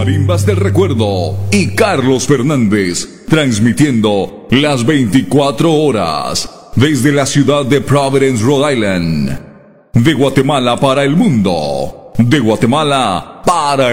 Marimbas del Recuerdo y Carlos Fernández, transmitiendo las 24 horas desde la ciudad de Providence, Rhode Island. De Guatemala para el mundo. De Guatemala para